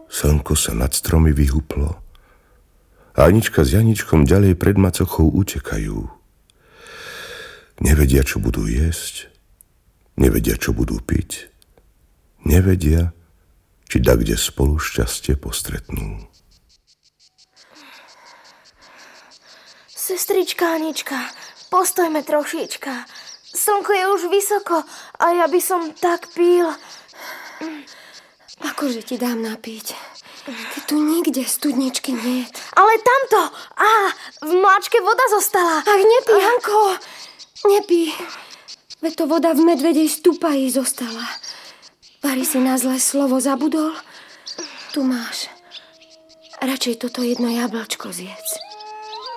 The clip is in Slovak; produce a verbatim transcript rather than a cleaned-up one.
Slnko sa nad stromy vyhuplo a Anička s Janičkom ďalej pred macochou utekajú. Nevedia, čo budú jesť, nevedia, čo budú piť, nevedia, či dakde spolu šťastie postretnú. Sestrička Anička, postojme trošička. Slnko je už vysoko a ja by som tak pil. Akože ti dám napiť? Keď tu nikde studničky nie. Ale tamto! Á, v mláčke voda zostala. Ach, nepí, Hanko! Nepí. Veď to voda v medvedej stupaji zostala. Pari si na zlé slovo zabudol? Tu máš. Radšej toto jedno jablčko zjedz.